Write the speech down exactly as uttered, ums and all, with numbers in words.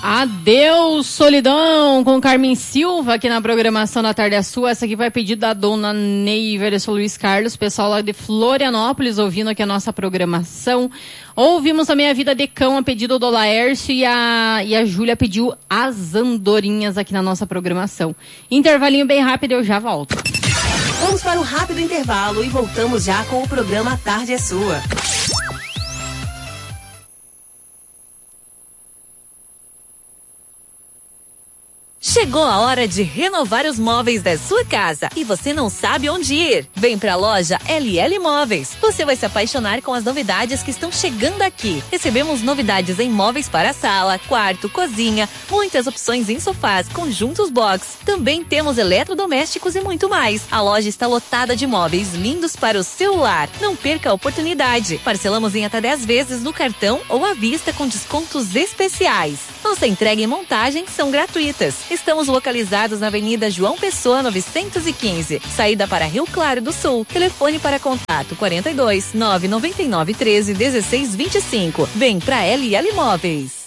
Adeus, solidão, com Carmen Silva aqui na programação da Tarde é Sua. Essa aqui vai pedir da dona Neiva, sou Luiz Carlos, pessoal lá de Florianópolis ouvindo aqui a nossa programação. Ouvimos também A Vida de Cão, a pedido do Laércio, e a, e a Júlia pediu As Andorinhas aqui na nossa programação. Intervalinho bem rápido, eu já volto. Vamos para um rápido intervalo e voltamos já com o programa Tarde é Sua. Chegou a hora de renovar os móveis da sua casa e você não sabe onde ir. Vem pra loja L L Móveis. Você vai se apaixonar com as novidades que estão chegando aqui. Recebemos novidades em móveis para sala, quarto, cozinha, muitas opções em sofás, conjuntos box. Também temos eletrodomésticos e muito mais. A loja está lotada de móveis lindos para o seu lar. Não perca a oportunidade. Parcelamos em até dez vezes no cartão ou à vista com descontos especiais. Nossa entrega e montagem são gratuitas. Estamos localizados na Avenida João Pessoa novecentos e quinze, saída para Rio Claro do Sul. Telefone para contato quarenta e dois, nove nove nove, treze, dezesseis, vinte e cinco. Vem pra L L Móveis.